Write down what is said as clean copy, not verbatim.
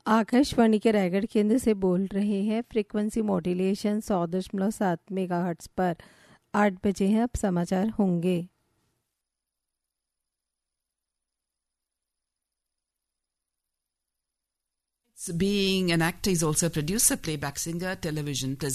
आकाशवाणी के रायगढ़ केंद्र से बोल रहे हैं। फ्रीक्वेंसी मॉड्यूलेशन 100.7 मेगाहर्ट्ज पर 8 बजे हैं। अब समाचार होंगे। Being an actor, is also a producer, playback singer, television presenter.